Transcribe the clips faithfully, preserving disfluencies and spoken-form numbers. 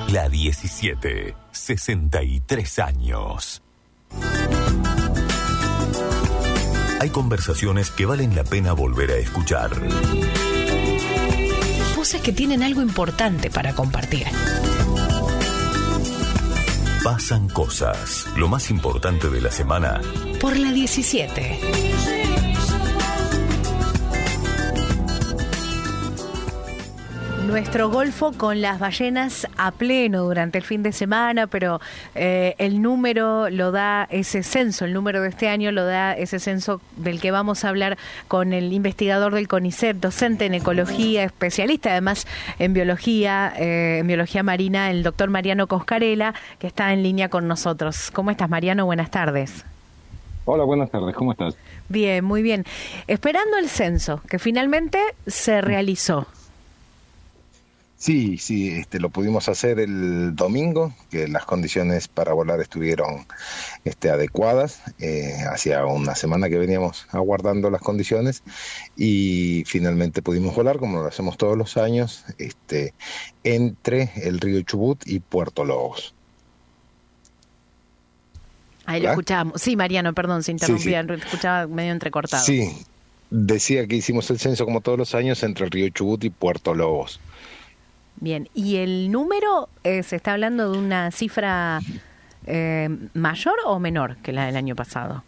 La diecisiete, sesenta y tres años. Hay conversaciones que valen la pena volver a escuchar. Voces que tienen algo importante para compartir. Pasan cosas. Lo más importante de la semana. Por la diecisiete. Nuestro golfo con las ballenas a pleno durante el fin de semana, pero eh, el número lo da ese censo, el número de este año lo da ese censo del que vamos a hablar con el investigador del CONICET, docente en ecología, especialista además en biología, eh, en biología marina, el doctor Mariano Coscarella, que está en línea con nosotros. ¿Cómo estás, Mariano? Buenas tardes. Hola, buenas tardes, ¿cómo estás? Bien, muy bien. Esperando el censo, que finalmente se realizó. Sí, sí, este, lo pudimos hacer el domingo, que las condiciones para volar estuvieron este, adecuadas. Eh, hacía una semana que veníamos aguardando las condiciones y finalmente pudimos volar, como lo hacemos todos los años, este, entre el río Chubut y Puerto Lobos. Ahí lo escuchábamos. Sí, Mariano, perdón, se interrumpía, sí, sí. Escuchaba medio entrecortado. Sí, decía que hicimos el censo como todos los años entre el río Chubut y Puerto Lobos. Bien, ¿y el número, eh, se está hablando de una cifra eh, mayor o menor que la del año pasado?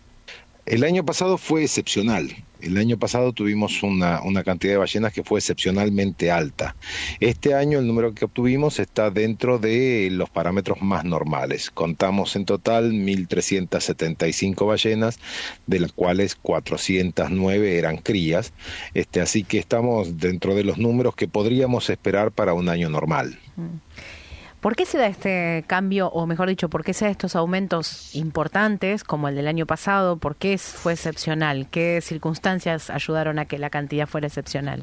El año pasado fue excepcional. El año pasado tuvimos una, una cantidad de ballenas que fue excepcionalmente alta. Este año el número que obtuvimos está dentro de los parámetros más normales. Contamos en total mil trescientas setenta y cinco ballenas, de las cuales cuatrocientas nueve eran crías. Este, así que estamos dentro de los números que podríamos esperar para un año normal. ¿Por qué se da este cambio, o mejor dicho, por qué se da estos aumentos importantes, como el del año pasado? ¿Por qué fue excepcional? ¿Qué circunstancias ayudaron a que la cantidad fuera excepcional?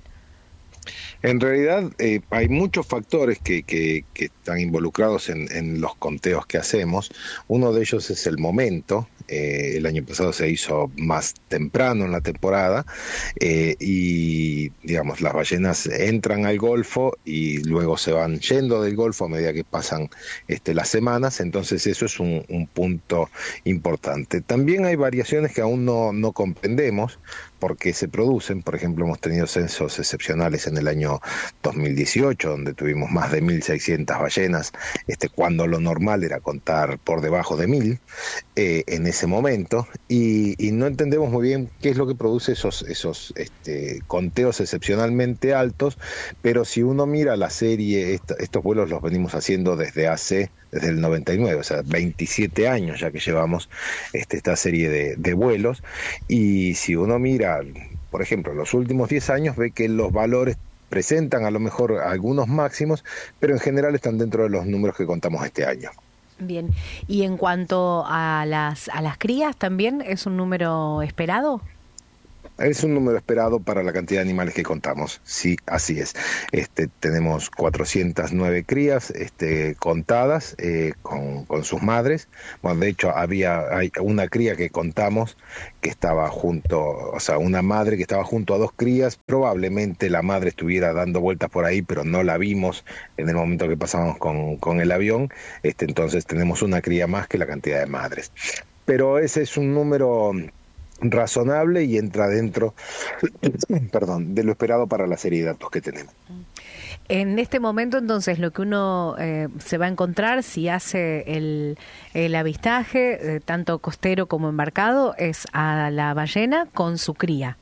En realidad eh, hay muchos factores que, que, que están involucrados en, en los conteos que hacemos. Uno de ellos es el momento. Eh, el año pasado se hizo más temprano en la temporada eh, y, digamos, las ballenas entran al Golfo y luego se van yendo del Golfo a medida que pasan este, las semanas. Entonces eso es un, un punto importante. También hay variaciones que aún no, no comprendemos por qué se producen. Por ejemplo, hemos tenido censos excepcionales en el año dos mil dieciocho, donde tuvimos más de mil seiscientas ballenas, este, cuando lo normal era contar por debajo de mil eh, en ese momento, y, y no entendemos muy bien qué es lo que produce esos, esos este, conteos excepcionalmente altos, pero si uno mira la serie, esta, estos vuelos los venimos haciendo desde hace, desde el noventa y nueve, o sea, veintisiete años ya que llevamos este, esta serie de, de vuelos, y si uno mira, por ejemplo, los últimos diez años, ve que los valores presentan a lo mejor algunos máximos, pero en general están dentro de los números que contamos este año. Bien, y en cuanto a las a las crías, ¿también es un número esperado? Es un número esperado para la cantidad de animales que contamos, sí, así es. Este, tenemos cuatrocientas nueve crías este, contadas eh, con, con sus madres. Bueno, de hecho, había hay una cría que contamos que estaba junto, o sea, una madre que estaba junto a dos crías. Probablemente la madre estuviera dando vueltas por ahí, pero no la vimos en el momento que pasamos con, con el avión. Este, entonces tenemos una cría más que la cantidad de madres. Pero ese es un número razonable y entra dentro perdón, de lo esperado para la serie de datos que tenemos. En este momento, entonces, lo que uno eh, se va a encontrar si hace el, el avistaje, eh, tanto costero como embarcado, es a la ballena con su cría.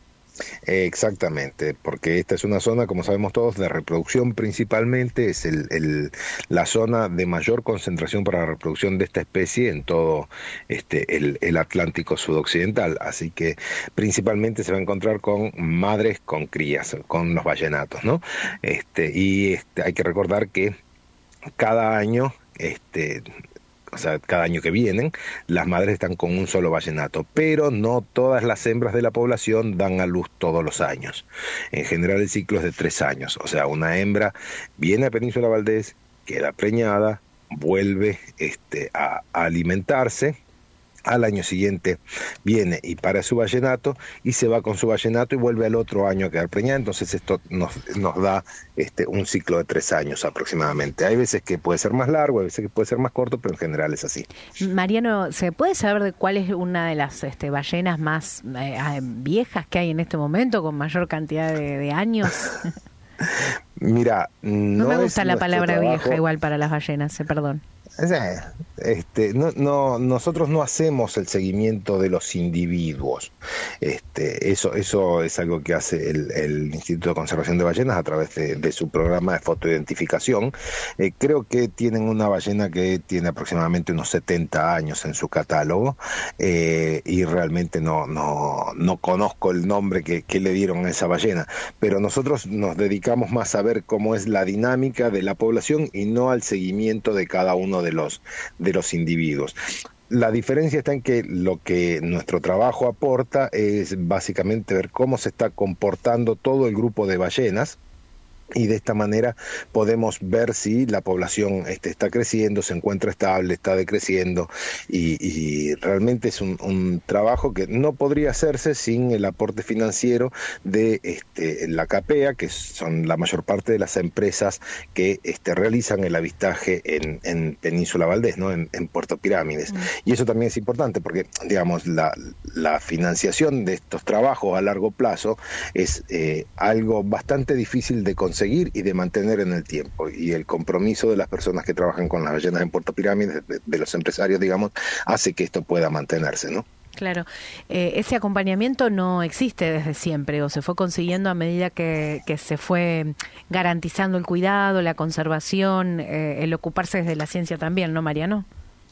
Eh, exactamente, porque esta es una zona, como sabemos todos, de reproducción principalmente, es el, el, la zona de mayor concentración para la reproducción de esta especie en todo este, el, el Atlántico sudoccidental, así que principalmente se va a encontrar con madres con crías, con los ballenatos, ¿no? Este, y este, hay que recordar que cada año, este o sea, cada año que vienen, las madres están con un solo ballenato, pero no todas las hembras de la población dan a luz todos los años. En general el ciclo es de tres años, o sea, una hembra viene a Península Valdés, queda preñada, vuelve este, a, a alimentarse, Al año siguiente viene y para su vallenato y se va con su vallenato y vuelve al otro año a quedar preñada. Entonces esto nos, nos da este, un ciclo de tres años aproximadamente. Hay veces que puede ser más largo, hay veces que puede ser más corto, pero en general es así. Mariano, ¿se puede saber de cuál es una de las este, ballenas más eh, viejas que hay en este momento, con mayor cantidad de, de años? Mira, no, no me gusta la palabra trabajo. vieja igual para las ballenas, eh, perdón. Este, no, no, nosotros no hacemos el seguimiento de los individuos. Este, eso, eso es algo que hace el, el Instituto de Conservación de Ballenas a través de, de su programa de fotoidentificación. Eh, creo que tienen una ballena que tiene aproximadamente unos setenta años en su catálogo, eh, y realmente no, no, no conozco el nombre que, que le dieron a esa ballena, pero nosotros nos dedicamos más a ver cómo es la dinámica de la población y no al seguimiento de cada uno de los de los individuos. La diferencia está en que lo que nuestro trabajo aporta es básicamente ver cómo se está comportando todo el grupo de ballenas, y de esta manera podemos ver si la población este, está creciendo, se encuentra estable, está decreciendo, y, y realmente es un, un trabajo que no podría hacerse sin el aporte financiero de este, la CAPEA, que son la mayor parte de las empresas que este, realizan el avistaje en, en Península Valdés, ¿no? en, en Puerto Pirámides. Mm. Y eso también es importante porque, digamos, la, la financiación de estos trabajos a largo plazo es eh, algo bastante difícil de conseguir y de mantener en el tiempo, y el compromiso de las personas que trabajan con las ballenas en Puerto Pirámides, de, de los empresarios, digamos, hace que esto pueda mantenerse, ¿no? Claro, eh, ese acompañamiento no existe desde siempre, o se fue consiguiendo a medida que, que se fue garantizando el cuidado, la conservación, eh, el ocuparse desde la ciencia también, ¿no, Mariano?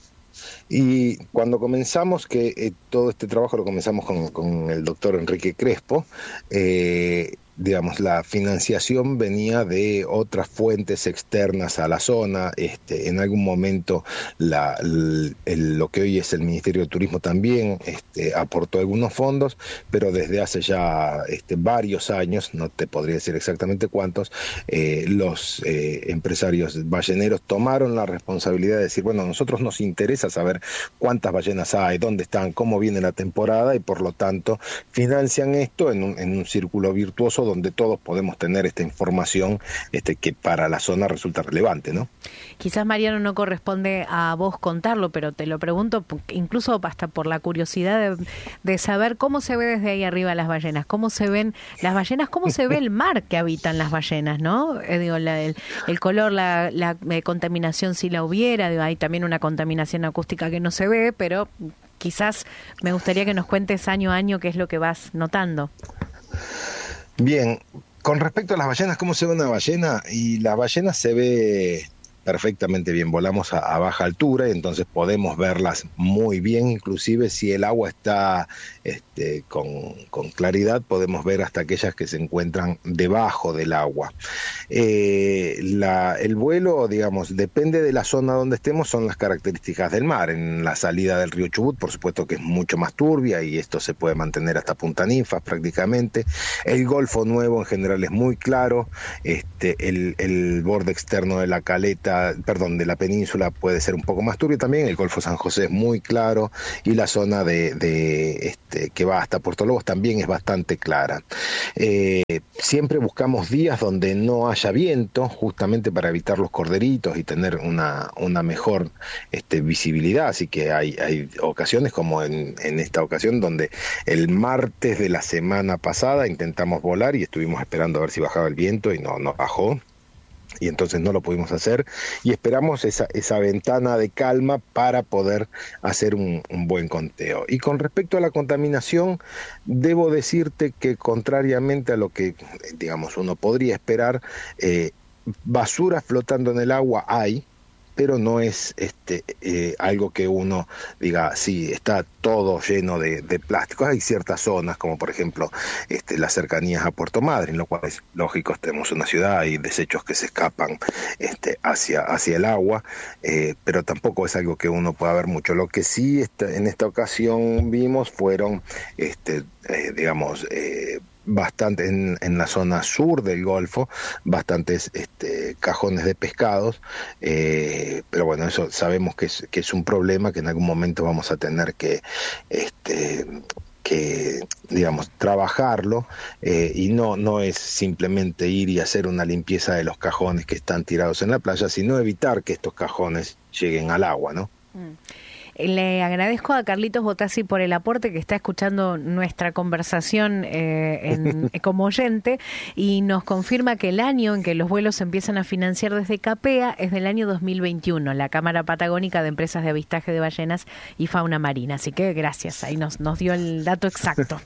Y cuando comenzamos, que eh, todo este trabajo lo comenzamos con, con el doctor Enrique Crespo, eh, digamos, la financiación venía de otras fuentes externas a la zona. Este, en algún momento la, el, el, lo que hoy es el Ministerio de Turismo también este, aportó algunos fondos, pero desde hace ya este, varios años, no te podría decir exactamente cuántos, eh, los eh, empresarios balleneros tomaron la responsabilidad de decir, bueno, a nosotros nos interesa saber cuántas ballenas hay, dónde están, cómo viene la temporada, y por lo tanto financian esto en un, en un círculo virtuoso donde todos podemos tener esta información este, que para la zona resulta relevante, ¿no? Quizás, Mariano, no corresponde a vos contarlo, pero te lo pregunto incluso hasta por la curiosidad de, de saber cómo se ve desde ahí arriba las ballenas, cómo se ven las ballenas, cómo se ve el mar que habitan las ballenas, ¿no? Eh, digo, la, el, el color, la, la eh, contaminación, si la hubiera, digo, hay también una contaminación acústica que no se ve, pero quizás me gustaría que nos cuentes año a año qué es lo que vas notando. Bien, con respecto a las ballenas, ¿cómo se ve una ballena? Y la ballena se ve perfectamente bien, volamos a, a baja altura y entonces podemos verlas muy bien, inclusive si el agua está este, con, con claridad, podemos ver hasta aquellas que se encuentran debajo del agua. Eh, la, el vuelo, digamos, depende de la zona donde estemos, son las características del mar. En la salida del río Chubut, por supuesto que es mucho más turbia y esto se puede mantener hasta Punta Ninfas prácticamente. El Golfo Nuevo en general es muy claro, este, el, el borde externo de la caleta, perdón, de la península puede ser un poco más turbio también, el Golfo San José es muy claro y la zona de, de este, que va hasta Puerto Lobos también es bastante clara. Eh, siempre buscamos días donde no haya viento, justamente para evitar los corderitos y tener una, una mejor este, visibilidad, así que hay, hay ocasiones como en, en esta ocasión donde el martes de la semana pasada intentamos volar y estuvimos esperando a ver si bajaba el viento y no, no bajó. Y entonces no lo pudimos hacer y esperamos esa, esa ventana de calma para poder hacer un, un buen conteo. Y con respecto a la contaminación, debo decirte que contrariamente a lo que, digamos, uno podría esperar, eh, basura flotando en el agua hay, pero no es este eh, algo que uno diga, sí, está todo lleno de, de plásticos. Hay ciertas zonas, como por ejemplo este, las cercanías a Puerto Madryn, lo cual es lógico, tenemos una ciudad y desechos que se escapan este, hacia, hacia el agua, eh, pero tampoco es algo que uno pueda ver mucho. Lo que sí está, en esta ocasión vimos fueron, este, eh, digamos, eh, bastante en, en la zona sur del Golfo, bastantes este, cajones de pescados, eh, pero bueno, eso sabemos que es, que es un problema que en algún momento vamos a tener que, este, que digamos, trabajarlo, eh, y no, no es simplemente ir y hacer una limpieza de los cajones que están tirados en la playa, sino evitar que estos cajones lleguen al agua, ¿no? Mm. Le agradezco a Carlitos Botassi por el aporte, que está escuchando nuestra conversación eh, en, como oyente, y nos confirma que el año en que los vuelos se empiezan a financiar desde CAPEA es del año dos mil veintiuno, la Cámara Patagónica de Empresas de Avistaje de Ballenas y Fauna Marina. Así que gracias, ahí nos, nos dio el dato exacto.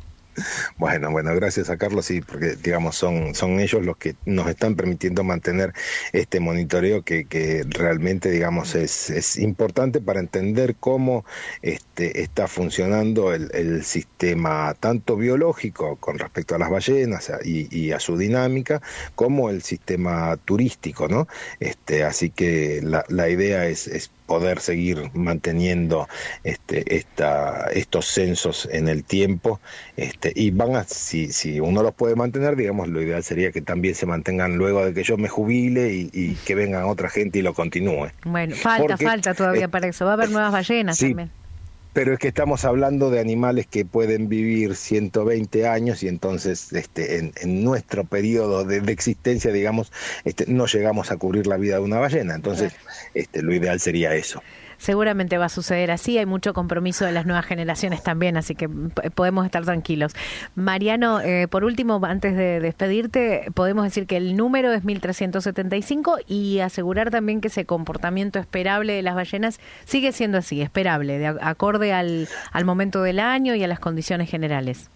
Bueno, bueno, gracias a Carlos, sí, porque digamos son son ellos los que nos están permitiendo mantener este monitoreo que, que realmente digamos es, es importante para entender cómo este está funcionando el, el sistema tanto biológico con respecto a las ballenas y, y a su dinámica, como el sistema turístico, ¿no? Este, así que la, la idea es, es poder seguir manteniendo este esta estos censos en el tiempo, este y van a, si si uno los puede mantener, digamos, lo ideal sería que también se mantengan luego de que yo me jubile y, y que vengan otra gente y lo continúe. Bueno, falta, Porque, falta todavía eh, para eso, va a haber nuevas ballenas sí, también. Pero es que estamos hablando de animales que pueden vivir ciento veinte años y entonces este, en, en nuestro periodo de, de existencia, digamos, este, no llegamos a cubrir la vida de una ballena. Entonces, este, lo ideal sería eso. Seguramente va a suceder así, hay mucho compromiso de las nuevas generaciones también, así que podemos estar tranquilos. Mariano, eh, por último, antes de despedirte, podemos decir que el número es mil trescientos setenta y cinco y asegurar también que ese comportamiento esperable de las ballenas sigue siendo así, esperable, de acorde al, al momento del año y a las condiciones generales.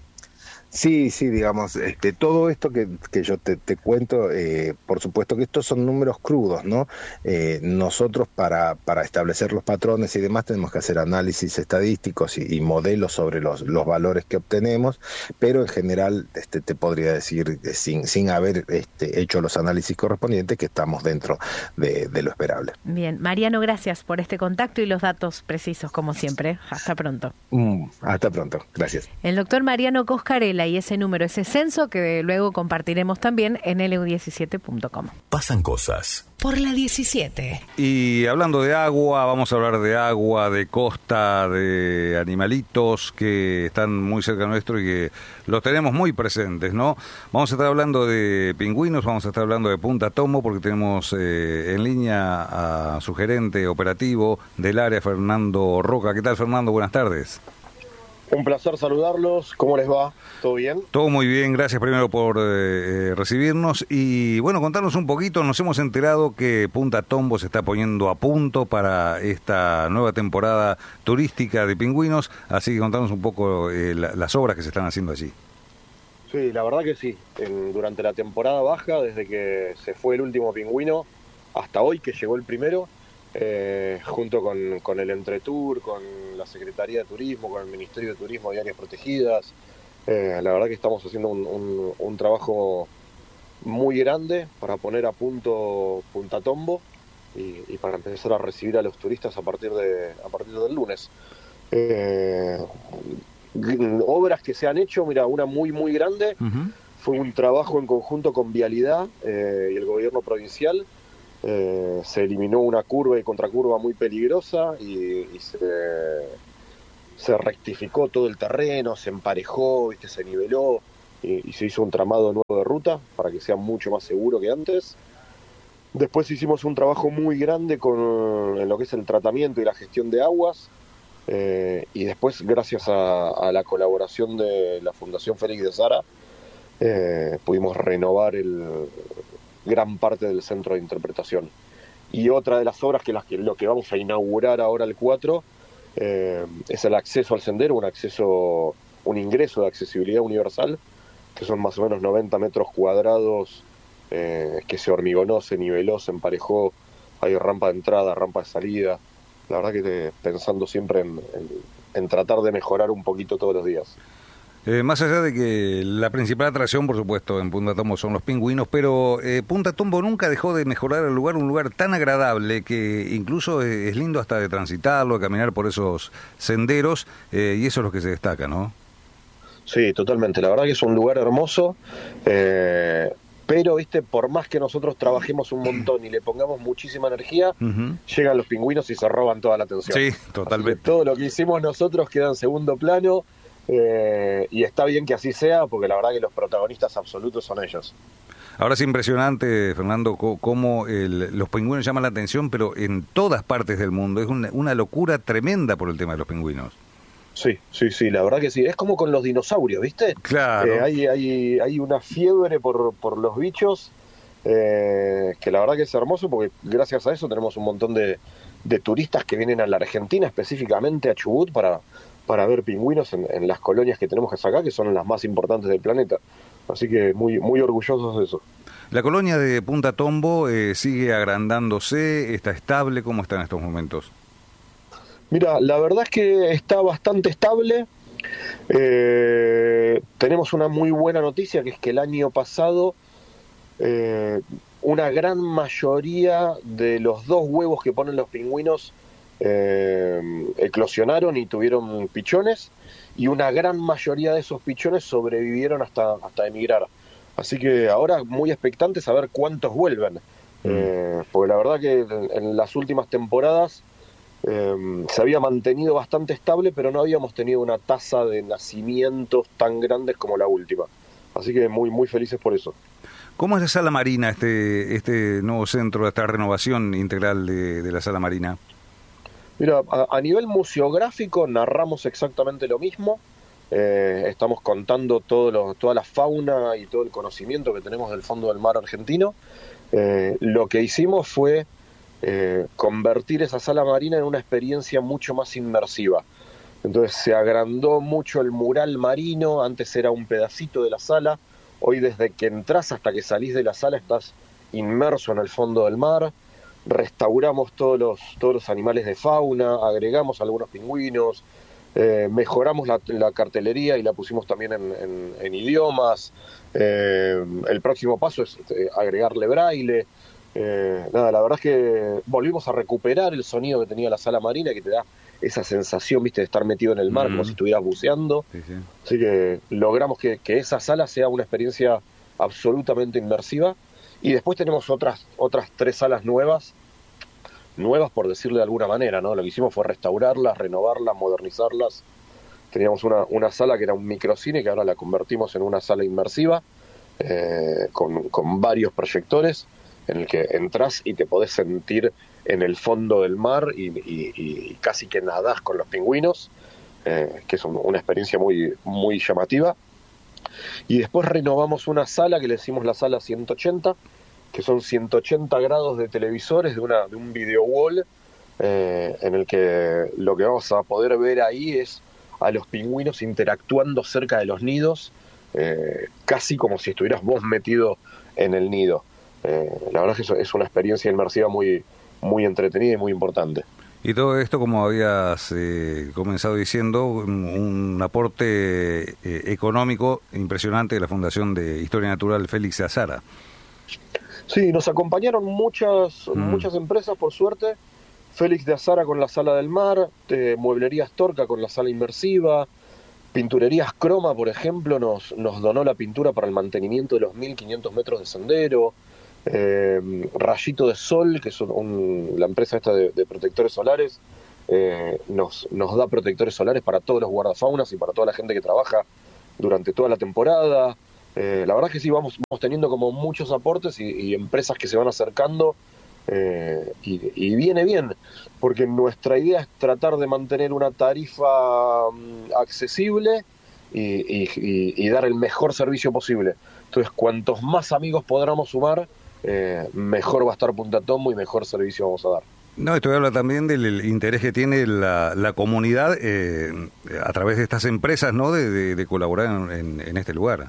Sí, sí, digamos, este, todo esto que, que yo te, te cuento, eh, por supuesto que estos son números crudos, ¿no? Eh, nosotros para, para establecer los patrones y demás tenemos que hacer análisis estadísticos y, y modelos sobre los, los valores que obtenemos, pero en general este, te podría decir, eh, sin, sin haber este, hecho los análisis correspondientes, que estamos dentro de, de lo esperable. Bien, Mariano, gracias por este contacto y los datos precisos, como siempre. Hasta pronto. Mm, hasta pronto, gracias. El doctor Mariano Coscarella, y ese número, ese censo que luego compartiremos también en L U diecisiete punto com. Pasan cosas por la diecisiete. Y hablando de agua, vamos a hablar de agua, de costa, de animalitos que están muy cerca nuestro y que los tenemos muy presentes, ¿no? Vamos a estar hablando de pingüinos, vamos a estar hablando de Punta Tombo, porque tenemos eh, en línea a su gerente operativo del área, Fernando Roca. ¿Qué tal, Fernando? Buenas tardes. Un placer saludarlos. ¿Cómo les va? ¿Todo bien? Todo muy bien, gracias primero por eh, recibirnos. Y bueno, contarnos un poquito, nos hemos enterado que Punta Tombo se está poniendo a punto para esta nueva temporada turística de pingüinos, así que contanos un poco eh, la, las obras que se están haciendo allí. Sí, la verdad que sí. En, durante la temporada baja, desde que se fue el último pingüino hasta hoy que llegó el primero, Eh, junto con, con el Entretur, con la Secretaría de Turismo, con el Ministerio de Turismo y Áreas Protegidas, eh, la verdad que estamos haciendo un, un, un trabajo muy grande para poner a punto Punta Tombo y, y para empezar a recibir a los turistas a partir de a partir del lunes. Eh, obras que se han hecho, mira, una muy muy grande, uh-huh. Fue un trabajo en conjunto con Vialidad eh, y el gobierno provincial. Eh, se eliminó una curva y contracurva muy peligrosa y, y se, se rectificó todo el terreno, se emparejó, ¿viste? Se niveló y, y se hizo un tramado nuevo de ruta para que sea mucho más seguro que antes. Después hicimos un trabajo muy grande con en lo que es el tratamiento y la gestión de aguas, eh, y después, gracias a, a la colaboración de la Fundación Félix de Sara, eh, pudimos renovar el gran parte del centro de interpretación. Y otra de las obras que, las que lo que vamos a inaugurar ahora el cuatro eh, es el acceso al sendero, un acceso, un ingreso de accesibilidad universal, que son más o menos noventa metros cuadrados, eh, que se hormigonó, se niveló, se emparejó, hay rampa de entrada, rampa de salida. La verdad que te, pensando siempre en, en, en tratar de mejorar un poquito todos los días. Eh, más allá de que la principal atracción, por supuesto, en Punta Tombo son los pingüinos, pero eh, Punta Tombo nunca dejó de mejorar el lugar, un lugar tan agradable que incluso es, es lindo hasta de transitarlo, de caminar por esos senderos, eh, y eso es lo que se destaca, ¿no? sí, totalmente. La verdad que es un lugar hermoso, eh, pero, viste, por más que nosotros trabajemos un montón y le pongamos muchísima energía, uh-huh. llegan los pingüinos y se roban toda la atención. Sí, totalmente. Todo lo que hicimos nosotros queda en segundo plano, eh, y está bien que así sea, porque la verdad que los protagonistas absolutos son ellos. Ahora es impresionante, Fernando, cómo el, los pingüinos llaman la atención, pero en todas partes del mundo. Es una, una locura tremenda por el tema de los pingüinos. Sí, sí, sí, la verdad que sí. Es como con los dinosaurios, ¿viste? Claro. Eh, hay, hay, hay una fiebre por, por los bichos, eh, que la verdad que es hermoso, porque gracias a eso tenemos un montón de, de turistas que vienen a la Argentina, específicamente a Chubut, para, para ver pingüinos en, en las colonias que tenemos acá, que son las más importantes del planeta. Así que muy, muy orgullosos de eso. La colonia de Punta Tombo eh, sigue agrandándose, está estable. ¿Cómo está en estos momentos? Mira, la verdad es que está bastante estable. Eh, tenemos una muy buena noticia, que es que el año pasado eh, una gran mayoría de los dos huevos que ponen los pingüinos eh, eclosionaron y tuvieron pichones, y una gran mayoría de esos pichones sobrevivieron hasta, hasta emigrar. Así que ahora muy expectantes a ver cuántos vuelven. Mm. Eh, porque la verdad que en, en las últimas temporadas eh, se había mantenido bastante estable, pero no habíamos tenido una tasa de nacimientos tan grandes como la última. Así que muy, muy felices por eso. ¿Cómo es la Sala Marina, este, este nuevo centro, esta renovación integral de, de la Sala Marina? Mira, a, a nivel museográfico narramos exactamente lo mismo. Eh, estamos contando todo lo, toda la fauna y todo el conocimiento que tenemos del fondo del mar argentino. Eh, lo que hicimos fue eh, convertir esa sala marina en una experiencia mucho más inmersiva. Entonces se agrandó mucho el mural marino. Antes era un pedacito de la sala. Hoy, desde que entras hasta que salís de la sala, estás inmerso en el fondo del mar. Restauramos todos los, todos los animales de fauna, agregamos algunos pingüinos, eh, mejoramos la, la cartelería y la pusimos también en, en, en idiomas. Eh, el próximo paso es eh, agregarle braille. Eh, nada, la verdad es que volvimos a recuperar el sonido que tenía la sala marina, que te da esa sensación, viste, de estar metido en el mar, mm. como si estuvieras buceando. Sí, sí. Así que logramos que, que esa sala sea una experiencia absolutamente inmersiva. Y después tenemos otras otras tres salas nuevas, nuevas por decirle de alguna manera, ¿no? Lo que hicimos fue restaurarlas, renovarlas, modernizarlas. Teníamos una, una sala que era un microcine, que ahora la convertimos en una sala inmersiva, eh, con, con varios proyectores, en el que entras y te podés sentir en el fondo del mar y, y, y casi que nadás con los pingüinos, eh, que es un, una experiencia muy, muy llamativa. Y después renovamos una sala que le decimos la sala ciento ochenta, que son ciento ochenta grados de televisores de, una, de un video wall, eh, en el que lo que vamos a poder ver ahí es a los pingüinos interactuando cerca de los nidos, eh, casi como si estuvieras vos metido en el nido. Eh, la verdad es que es una experiencia inmersiva muy, muy entretenida y muy importante. Y todo esto, como habías eh, comenzado diciendo, un, un aporte eh, económico impresionante de la Fundación de Historia Natural Félix de Azara. Sí, nos acompañaron muchas mm. muchas empresas, por suerte. Félix de Azara con la Sala del Mar, eh, Mueblerías Torca con la Sala Inmersiva, Pinturerías Croma, por ejemplo, nos, nos donó la pintura para el mantenimiento de los mil quinientos metros de sendero. Eh, Rayito de Sol, que es un, un, la empresa esta de, de protectores solares, eh, nos, nos da protectores solares para todos los guardafaunas y para toda la gente que trabaja durante toda la temporada. Eh, la verdad es que sí, vamos, vamos teniendo como muchos aportes y, y empresas que se van acercando, eh, y, y viene bien, porque nuestra idea es tratar de mantener una tarifa um, accesible y, y, y, y dar el mejor servicio posible. Entonces, cuantos más amigos podamos sumar, Eh, mejor va a estar Punta Tombo y mejor servicio vamos a dar. No, esto habla también del interés que tiene la, la comunidad eh, a través de estas empresas, ¿no? De, de, de colaborar en, en este lugar.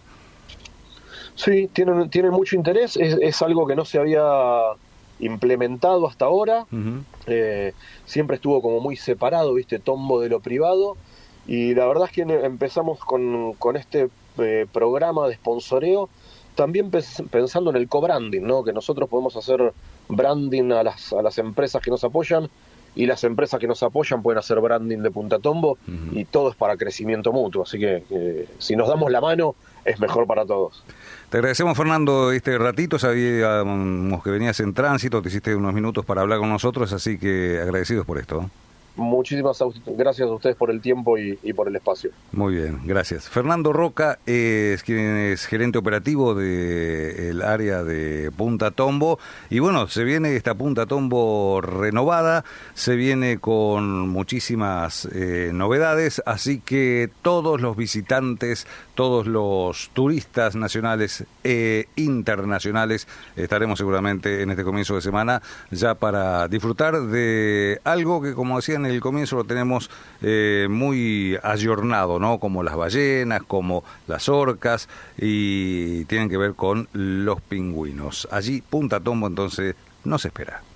Sí, tienen, tienen mucho interés. Es, es algo que no se había implementado hasta ahora. Uh-huh. Eh, siempre estuvo como muy separado, ¿viste? Tombo de lo privado. Y la verdad es que empezamos con, con este eh, programa de sponsoreo, también pensando en el co-branding, ¿no? Que nosotros podemos hacer branding a las, a las empresas que nos apoyan y las empresas que nos apoyan pueden hacer branding de Punta Tombo, uh-huh. y todo es para crecimiento mutuo, así que eh, si nos damos la mano es mejor para todos. Te agradecemos, Fernando, este ratito, sabíamos que venías en tránsito, te hiciste unos minutos para hablar con nosotros, así que agradecidos por esto. Muchísimas gracias a ustedes por el tiempo y, y por el espacio. Muy bien, gracias. Fernando Roca es quien es gerente operativo del área de Punta Tombo. Y bueno, se viene esta Punta Tombo renovada, se viene con muchísimas eh, novedades, así que todos los visitantes, todos los turistas nacionales e internacionales estaremos seguramente en este comienzo de semana ya para disfrutar de algo que, como decía en el comienzo, lo tenemos eh, muy ayornado, ¿no? Como las ballenas, como las orcas, y tienen que ver con los pingüinos. Allí Punta Tombo entonces nos espera.